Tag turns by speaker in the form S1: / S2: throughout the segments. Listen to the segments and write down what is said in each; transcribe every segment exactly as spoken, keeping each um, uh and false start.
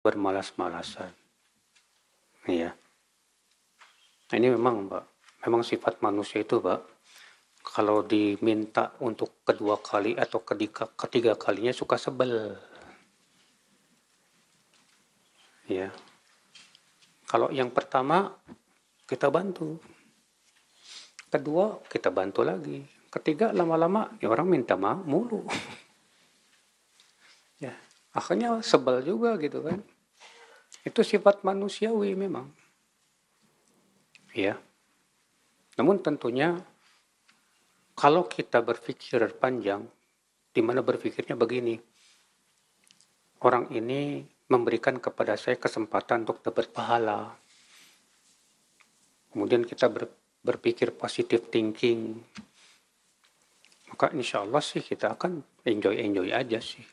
S1: bermalas-malasan. Iya. Nah, ini memang, Pak, memang sifat manusia itu, Pak, kalau diminta untuk kedua kali atau ketiga, ketiga kalinya suka sebel. Ya. Kalau yang pertama kita bantu. Kedua kita bantu lagi. Ketiga lama-lama ya orang minta maaf mulu. Ya, akhirnya sebel juga gitu kan. Itu sifat manusiawi memang. Ya. Namun tentunya kalau kita berpikir panjang, di mana berpikirnya begini. Orang ini memberikan kepada saya kesempatan untuk dapat pahala. Kemudian kita ber, berpikir positive thinking. Maka insya Allah sih kita akan enjoy-enjoy aja sih.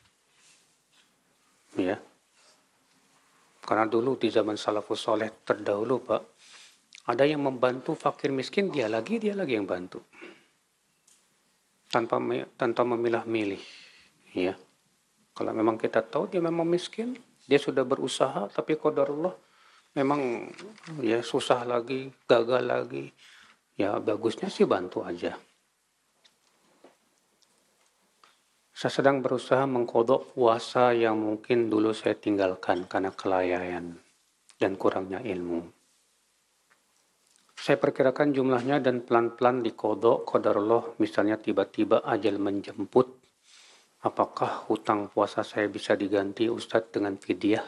S1: Ya. Karena dulu di zaman salafus soleh terdahulu, Pak, ada yang membantu fakir miskin, dia lagi, dia lagi yang bantu. Tanpa tanpa memilah-milih. Ya. Kalau memang kita tahu dia memang miskin, dia sudah berusaha, tapi qadarullah memang ya susah lagi, gagal lagi. Ya bagusnya sih bantu aja. Saya sedang berusaha mengkodok puasa yang mungkin dulu saya tinggalkan karena kelalaian dan kurangnya ilmu. Saya perkirakan jumlahnya dan pelan-pelan dikodok, qadarullah misalnya tiba-tiba ajal menjemput. Apakah hutang puasa saya bisa diganti Ustadz dengan fidyah?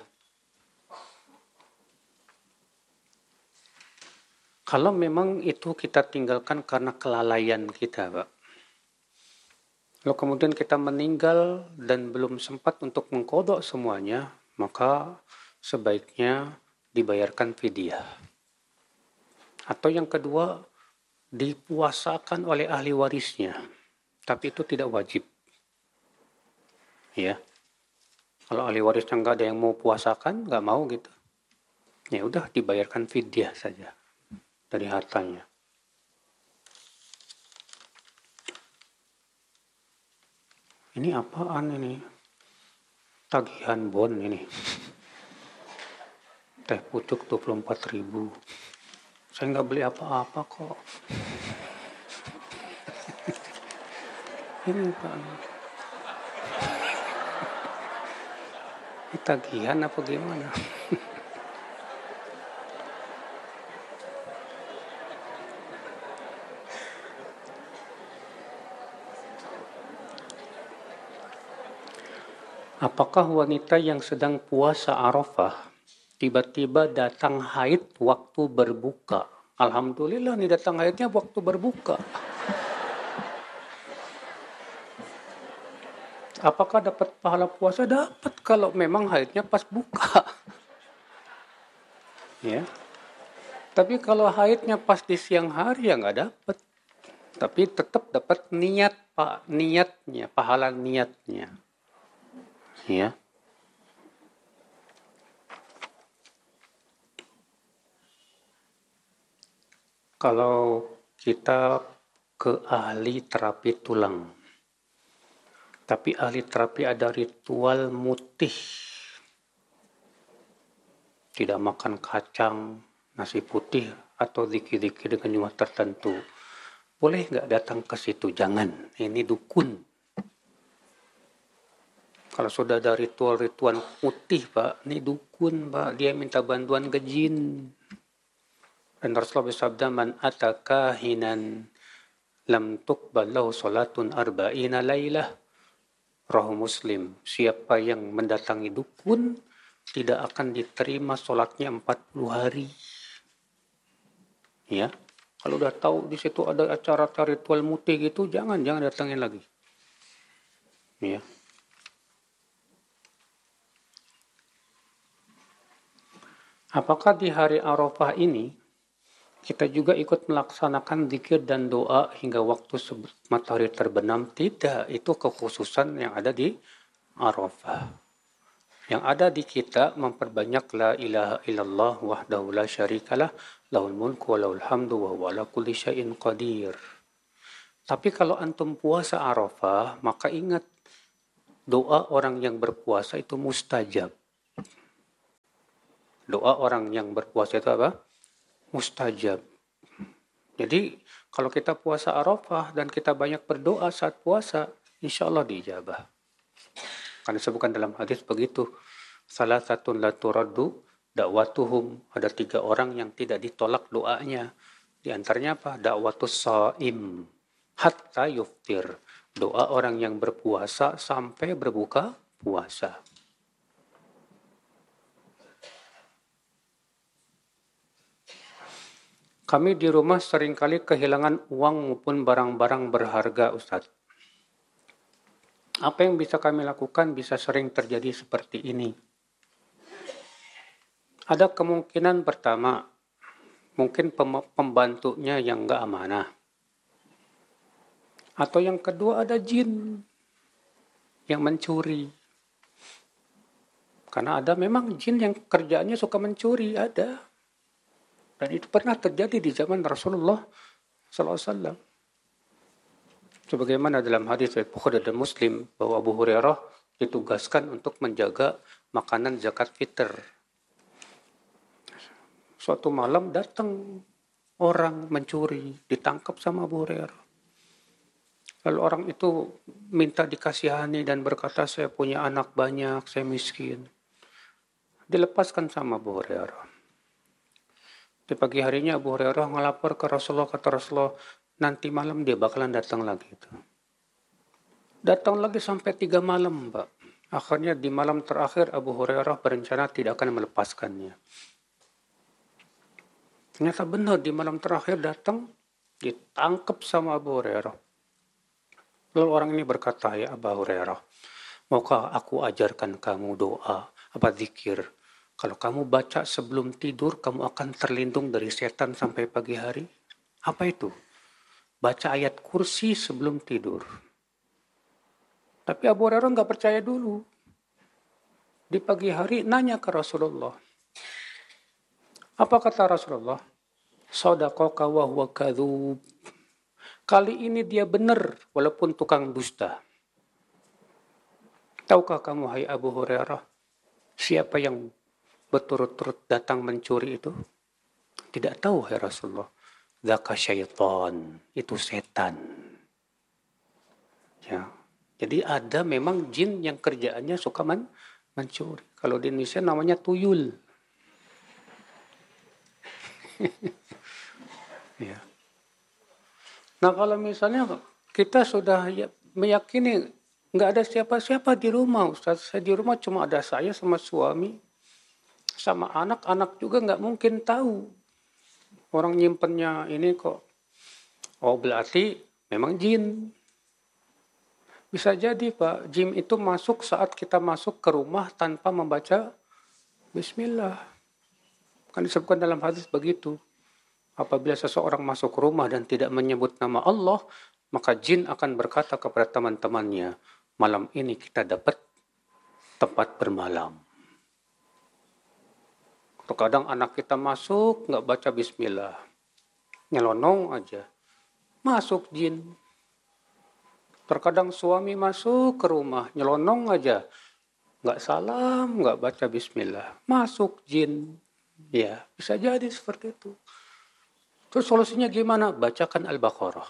S1: Kalau memang itu kita tinggalkan karena kelalaian kita, Pak. Kalau kemudian kita meninggal dan belum sempat untuk mengkodok semuanya, maka sebaiknya dibayarkan fidyah. Atau yang kedua, dipuasakan oleh ahli warisnya. Tapi itu tidak wajib. Ya. Kalau ahli warisnya nggak ada yang mau puasakan, nggak mau gitu. Ya udah dibayarkan fidyah saja dari hartanya. Ini apaan ini? Tagihan bon ini. Teh pucuk dua puluh empat ribu. Saya nggak beli apa-apa kok. Ini Pak. Ini tagihan apa gimana? Apakah wanita yang sedang puasa Arafah tiba-tiba datang haid waktu berbuka? Alhamdulillah nih datang haidnya waktu berbuka. Apakah dapat pahala puasa? Dapat kalau memang haidnya pas buka. Ya. Tapi kalau haidnya pas di siang hari ya nggak dapat. Tapi tetap dapat niat pak niatnya, pahala niatnya. Ya. Kalau kita ke ahli terapi tulang, tapi ahli terapi ada ritual mutih, tidak makan kacang, nasi putih, atau zikir-zikir dengan jumlah tertentu. Boleh nggak datang ke situ? Jangan, ini dukun. Kalau sudah ada ritual-ritual putih, Pak, ini dukun, Pak. Dia minta bantuan ke jin. Dan Rasulullah bersabda, man ataka hinan lam tuqbal lahu salatun arba'ina lailah. Rahu Muslim. Siapa yang mendatangi dukun, tidak akan diterima sholatnya empat puluh hari. Ya. Kalau udah tahu di situ ada acara-acara ritual mutih gitu, jangan, jangan datangin lagi. Ya. Apakah di hari Arafah ini kita juga ikut melaksanakan zikir dan doa hingga waktu matahari terbenam? Tidak, itu kekhususan yang ada di Arafah. Yang ada di kita memperbanyak la ilaha illallah wahdahu la syarikalah lahul mulku wa lahul hamdu wa huwa ala kulli syai'in qadir. Tapi kalau antum puasa Arafah, maka ingat doa orang yang berpuasa itu mustajab. Doa orang yang berpuasa itu apa? Mustajab. Jadi kalau kita puasa Arafah dan kita banyak berdoa saat puasa, insya Allah diijabah. Karena disebutkan dalam hadis begitu. Salah satu la turaddu dakwatuhum. Ada tiga orang yang tidak ditolak doanya. Di antaranya apa? Dakwatus shaim hatta yuftir. Doa orang yang berpuasa sampai berbuka puasa. Kami di rumah seringkali kehilangan uang maupun barang-barang berharga, Ustaz. Apa yang bisa kami lakukan bisa sering terjadi seperti ini. Ada kemungkinan pertama, mungkin pembantunya yang nggak amanah. Atau yang kedua ada jin yang mencuri. Karena ada memang jin yang kerjaannya suka mencuri, ada. Dan itu pernah terjadi di zaman Rasulullah sallallahu alaihi wasallam. Sebagaimana dalam hadis riwayat Bukhari dan Muslim bahwa Abu Hurairah ditugaskan untuk menjaga makanan zakat fitr. Suatu malam datang orang mencuri, ditangkap sama Abu Hurairah. Lalu orang itu minta dikasihani dan berkata, saya punya anak banyak, saya miskin. Dilepaskan sama Abu Hurairah. Di pagi harinya Abu Hurairah ngelapor ke Rasulullah, kata Rasulullah, nanti malam dia bakalan datang lagi. Datang lagi sampai tiga malam, Pak. Akhirnya di malam terakhir Abu Hurairah berencana tidak akan melepaskannya. Ternyata benar di malam terakhir datang, ditangkap sama Abu Hurairah. Lalu orang ini berkata, ya Abu Hurairah, maukah aku ajarkan kamu doa, apa zikir? Kalau kamu baca sebelum tidur, kamu akan terlindung dari setan sampai pagi hari. Apa itu? Baca ayat kursi sebelum tidur. Tapi Abu Hurairah nggak percaya dulu. Di pagi hari nanya ke Rasulullah. Apa kata Rasulullah? Shadaqaka wa huwa kadzub. Kali ini dia benar walaupun tukang dusta. Tahukah kamu hai Abu Hurairah, siapa yang berturut-turut datang mencuri itu? Tidak tahu hai Rasulullah. Dzaka syaitan, itu setan. Ya. Jadi ada memang jin yang kerjaannya suka men- mencuri. Kalau di Indonesia namanya tuyul. Ya. Nah kalau misalnya kita sudah meyakini nggak ada siapa-siapa di rumah, Ustaz. Saya di rumah cuma ada saya sama suami, sama anak. Anak juga nggak mungkin tahu. Orang nyimpennya ini kok. Oh berarti memang jin. Bisa jadi Pak, jin itu masuk saat kita masuk ke rumah tanpa membaca Bismillah. Kan disebutkan dalam hadis begitu. Apabila seseorang masuk rumah dan tidak menyebut nama Allah, maka jin akan berkata kepada teman-temannya, malam ini kita dapat tempat bermalam. Terkadang anak kita masuk, nggak baca Bismillah. Nyelonong aja. Masuk jin. Terkadang suami masuk ke rumah, nyelonong aja. Nggak salam, nggak baca Bismillah. Masuk jin. Ya, bisa jadi seperti itu. Terus solusinya gimana? Bacakan Al-Baqarah.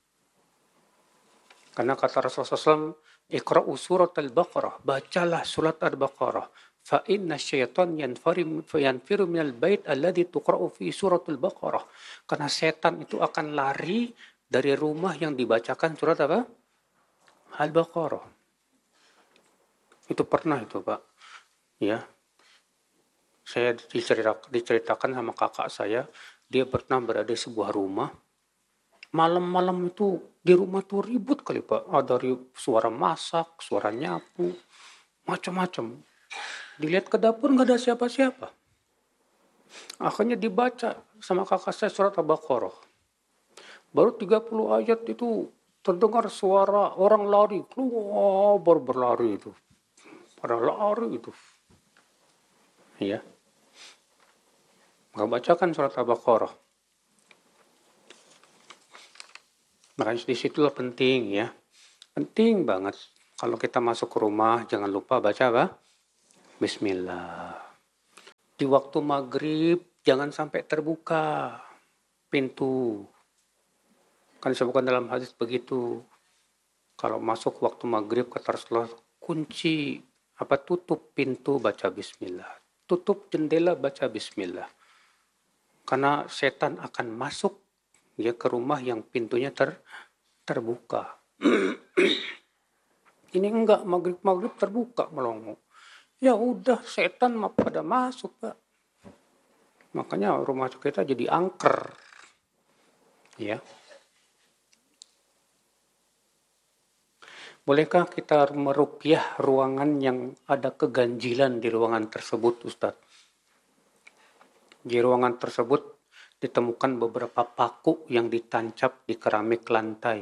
S1: Karena kata Rasulullah shallallahu alaihi wasallam, Iqra'u surat Al-Baqarah. Bacalah surat Al-Baqarah. Fa inna syaitan yanfiru minal bait alladhi tuqra'u fi surat Al-Baqarah. Karena setan itu akan lari dari rumah yang dibacakan surat apa? Al-Baqarah. Itu pernah itu Pak. Ya. Saya diceritakan, diceritakan sama kakak saya. Dia pernah berada di sebuah rumah. Malam-malam itu di rumah tuh ribut kali Pak. Ada suara masak, suara nyapu, macam-macam. Dilihat ke dapur nggak ada siapa-siapa. Akhirnya dibaca sama kakak saya surat Al-Baqarah. Baru tiga puluh ayat itu terdengar suara orang lari. Keluar berlari itu. Pada lari itu. Ya. Maka bacakan surat Al-Baqarah. Makanya disitulah penting ya. Penting banget. Kalau kita masuk ke rumah, jangan lupa baca apa? Bismillah. Di waktu maghrib jangan sampai terbuka pintu. Kan disebutkan dalam hadis begitu. Kalau masuk waktu maghrib kata Rasulullah, kunci apa tutup pintu baca bismillah. Tutup jendela baca bismillah. Karena setan akan masuk ya ke rumah yang pintunya ter, terbuka. Ini enggak, maghrib-maghrib terbuka melongo. Ya udah, setan mah pada masuk, Pak. Makanya rumah kita jadi angker. Ya. Bolehkah kita meruqyah ruangan yang ada keganjilan di ruangan tersebut, Ustadz? Di ruangan tersebut ditemukan beberapa paku yang ditancap di keramik lantai.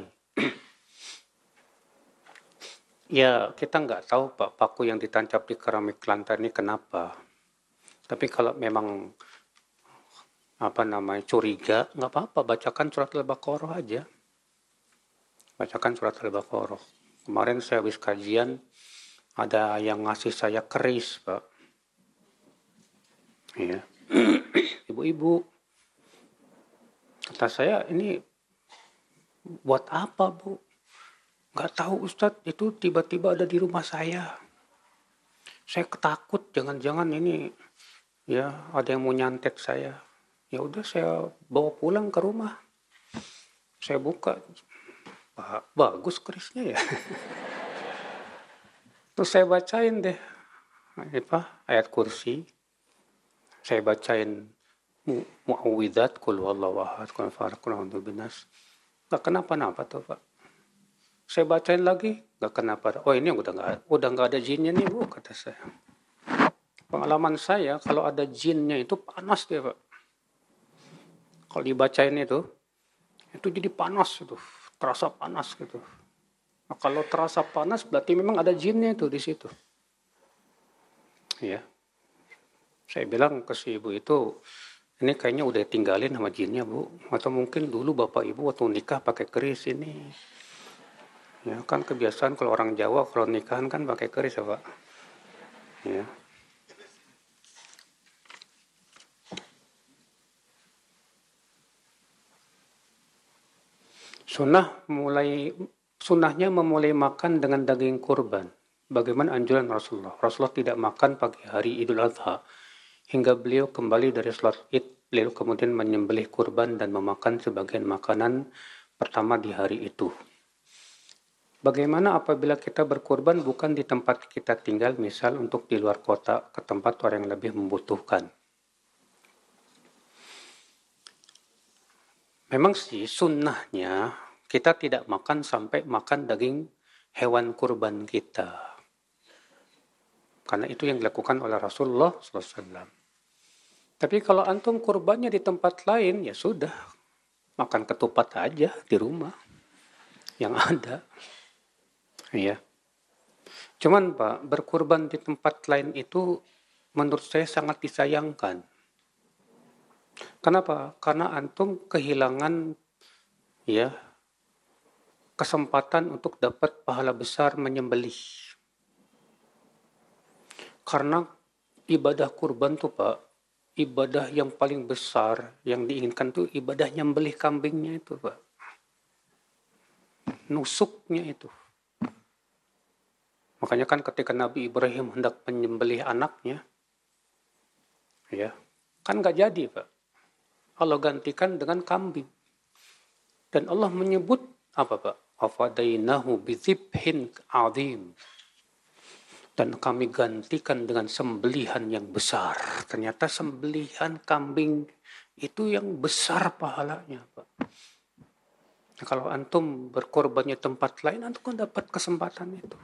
S1: Ya, kita nggak tahu Pak, paku yang ditancap di keramik lantai ini kenapa. Tapi kalau memang apa namanya curiga, nggak apa-apa, bacakan surat Al-Baqarah aja. Bacakan surat Al-Baqarah. Kemarin saya habis kajian, ada yang ngasih saya keris, Pak. Ya. Ibu-ibu, kata saya, ini buat apa, Bu? Nggak tahu Ustadz, itu tiba-tiba ada di rumah saya. Saya ketakut, jangan-jangan ini ya ada yang mau nyantet saya. Ya udah saya bawa pulang ke rumah. Saya buka, bagus kerisnya ya. Terus saya bacain deh, apa ayat kursi. Saya bacain mu'awwidzat, qul huwallahu ahad, qul falaq, qul a'udzu binas. Nggak kenapa-napa tuh Pak. Saya bacain lagi, nggak kenapa. Oh ini udah nggak, udah nggak ada jinnya nih Bu, kata saya. Pengalaman saya kalau ada jinnya itu panas dia Pak. Kalau dibacain itu, itu jadi panas itu, terasa panas gitu. Nah, kalau terasa panas berarti memang ada jinnya itu di situ. Ya, saya bilang ke si ibu itu, ini kayaknya udah tinggalin sama jinnya Bu, atau mungkin dulu bapak ibu waktu nikah pakai keris ini. Ya kan kebiasaan kalau orang Jawa kalau nikahan kan pakai keris ya Pak. Ya. Sunnah mulai sunnahnya memulai makan dengan daging kurban. Bagaimana anjuran Rasulullah? Rasulullah tidak makan pagi hari Idul Adha hingga beliau kembali dari sholat Id. Beliau kemudian menyembelih kurban dan memakan sebagian makanan pertama di hari itu. Bagaimana apabila kita berkurban bukan di tempat kita tinggal, misal untuk di luar kota ke tempat orang yang lebih membutuhkan? Memang sih sunnahnya kita tidak makan sampai makan daging hewan kurban kita. Karena itu yang dilakukan oleh Rasulullah shallallahu alaihi wasallam. Tapi kalau antum kurbannya di tempat lain, ya sudah. Makan ketupat aja di rumah yang ada. Ya. Cuman Pak, berkurban di tempat lain itu menurut saya sangat disayangkan. Kenapa? Karena antum kehilangan ya kesempatan untuk dapat pahala besar menyembelih. Karena ibadah kurban tuh Pak, ibadah yang paling besar yang diinginkan tuh ibadah nyembelih kambingnya itu Pak. Nusuknya itu. Makanya kan ketika Nabi Ibrahim hendak menyembelih anaknya, ya kan nggak jadi Pak. Allah gantikan dengan kambing. Dan Allah menyebut apa Pak? Afadainahu bizibhin azim. Dan kami gantikan dengan sembelihan yang besar. Ternyata sembelihan kambing itu yang besar pahalanya Pak. Nah, kalau antum berkorbannya tempat lain, antum kan dapat kesempatan itu.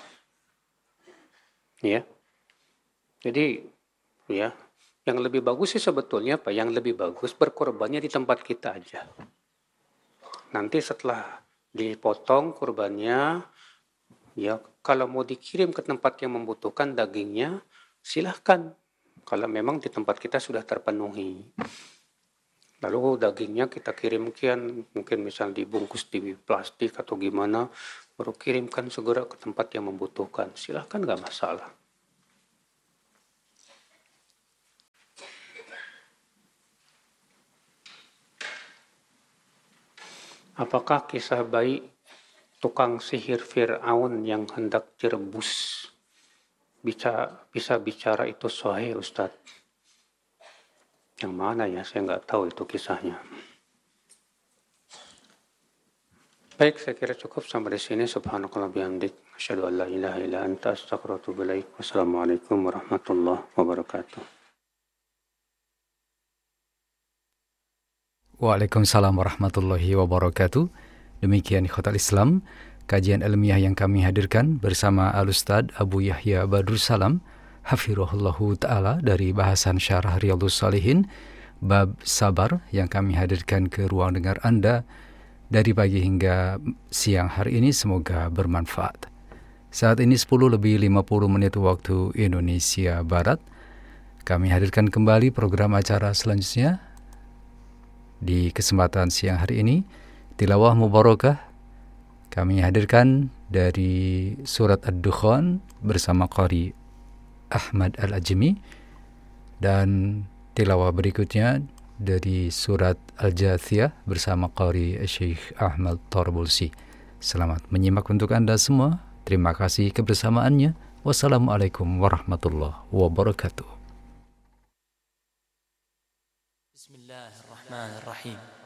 S1: Ya. Jadi ya, yang lebih bagus sih sebetulnya Pak, yang lebih bagus berkorbannya di tempat kita aja. Nanti setelah dipotong kurbannya, ya kalau mau dikirim ke tempat yang membutuhkan dagingnya, silahkan. Kalau memang di tempat kita sudah terpenuhi. Lalu dagingnya kita kirimkan, mungkin misal dibungkus di plastik atau gimana, baru kirimkan segera ke tempat yang membutuhkan. Silahkan, nggak masalah. Apakah kisah bayi tukang sihir Fir'aun yang hendak direbus bisa bisa bicara itu sahih, Ustadz? Yang mana ya? Saya nggak tahu itu kisahnya. Baik, saya kira cukup sampai di sini. Subhanakallah bihamdik. Asyhadu an la ilaha illa anta astaghfiruka wa atubu ilaik. Wassalamualaikum warahmatullahi wabarakatuh.
S2: Waalaikumsalam warahmatullahi wabarakatuh. Demikian ikhwatal Islam, kajian ilmiah yang kami hadirkan bersama Al-Ustadz Abu Yahya Badrus Salam, hafirullahu ta'ala, dari bahasan syarah Riyadhus Shalihin, bab sabar, yang kami hadirkan ke ruang dengar Anda dari pagi hingga siang hari ini. Semoga bermanfaat. Saat ini sepuluh lebih lima puluh menit waktu Indonesia Barat. Kami hadirkan kembali program acara selanjutnya. Di kesempatan siang hari ini, Tilawah Mubarakah kami hadirkan dari surat Ad-Dukhan bersama Qari Ahmad Al-Ajmi, dan tilawah berikutnya dari surat Al-Jathiyah bersama Qari Syekh Ahmad Tarbulsi. Selamat menyimak untuk Anda semua. Terima kasih kebersamaannya. Wassalamualaikum warahmatullahi wabarakatuh.
S3: Bismillahirrahmanirrahim.